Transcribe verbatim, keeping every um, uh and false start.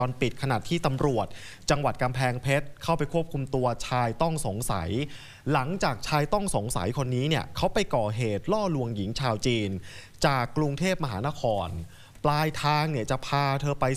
ตอนปิดขณะที่ตำรวจจังหวัดกำแพงเพชรเข้าไปควบคุมตัวชายต้องสงสัยหลังจากชายต้องสงสัยคนนี้เนี่ยเขาไปก่อเหตุล่อลวงหญิงชาวจีนจากกรุงเทพมหานครปลายทางเนี่ยจะพาเธอไป